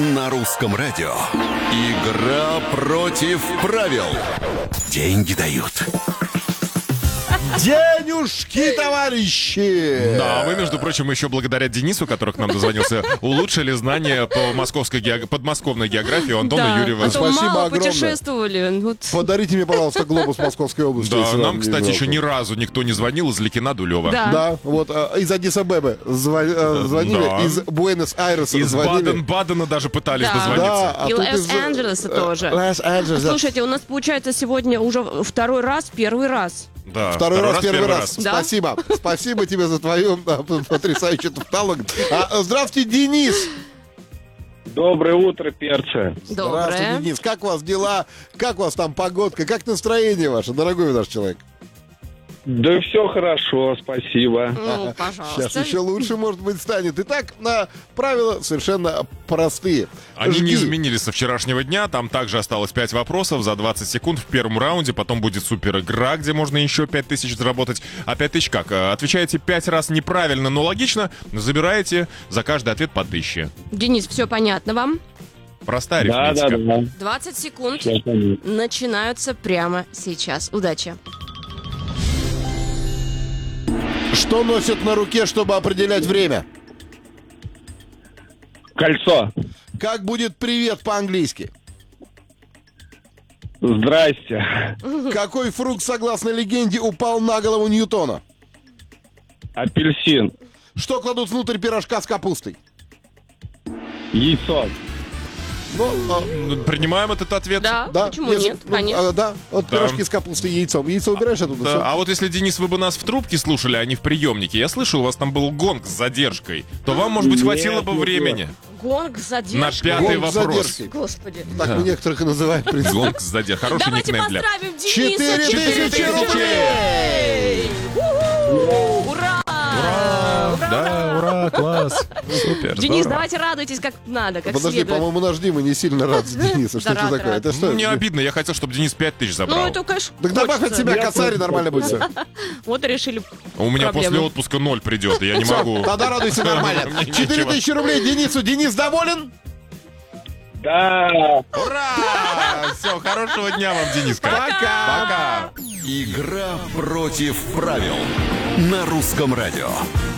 На русском радио. Игра против правил. Деньги дают. Денежки, товарищи! Да, вы, между прочим, еще благодаря Денису, который к нам дозвонился, улучшили знания по подмосковной географии у Антона Юрьева. А то Спасибо мало огромное. путешествовали. Вот. Подарите мне, пожалуйста, глобус Московской области. Да, если нам, вам не кстати, жалко. еще ни разу никто не звонил из Ликина Дулева. Да, вот из Аддис-Абебы звонили, Да. из Буэнос-Айреса Из звонили. Баден-Бадена даже пытались Да. дозвониться. Да, а И тут из Лос-Анджелеса тоже. Лос-Анджелес, да. Слушайте, у нас получается сегодня уже первый раз. Да. Второй раз, первый раз. Да. Спасибо. Спасибо тебе за твою потрясающую тавтологию. Здравствуйте, Денис. Доброе утро, перцы. Здравствуйте, Доброе. Денис. Как у вас дела? Как у вас там погодка? Как настроение ваше, дорогой наш человек? Да все хорошо, спасибо. Ну, Сейчас пожалуйста. еще лучше, может быть, станет. Итак, правила совершенно простые. Они не Жги. изменились со вчерашнего дня. Там также осталось 5 вопросов за 20 секунд в первом раунде. Потом будет супер игра, где можно еще 5000 заработать. А 5000 как? Отвечаете 5 раз неправильно, но логично. Забираете за каждый ответ по 1000. Денис, все понятно вам? Простая Да, арифметика. да, да. 20 секунд Всё понятно. начинаются прямо сейчас. Удачи. Что носят на руке, чтобы определять время? Кольцо. Как будет привет по-английски? Здрасте. Какой фрукт, согласно легенде, упал на голову Ньютона? Апельсин. Что кладут внутрь пирожка с капустой? Яйцо. Принимаем этот ответ. Да, Да, почему если- нет? Конечно. да, вот Да. пирожки с капустой и яйцом. Яйцо убираешь оттуда, Да, всё. а вот если, Денис, вы бы нас в трубке слушали, а не в приемнике, я слышал, у вас там был гонг с задержкой, то вам, может быть, Нет, хватило бы нет, времени Гонг с на задержкой. 5-й Гонг с вопрос. задержкой. Господи. Так мы некоторых и называют, в принципе. Гонг с задержкой. Хороший Давайте никнейм для... поздравим Дениса. 4000 рублей! У-ху! Ура! Да, ура, класс. Супер, Денис, здорово. давайте радуйтесь как надо, как Подожди, следует. по-моему, наш Дима не сильно рад с Денисом. Что Да, это рад, такое? рад. Это что? Мне обидно, я хотел, чтобы Денис 5000 забрал. Ну, это, конечно, Так добавь от хочется. себя косарь, и нормально будет все. Вот и решили У меня проблему. после отпуска 0 придет, и я не могу. Тогда радуйся нормально. Мне нечего. 4000 рублей Денису. Денис доволен? Да. Ура! Все, хорошего дня вам, Дениска. Пока. Игра против правил. На русском радио.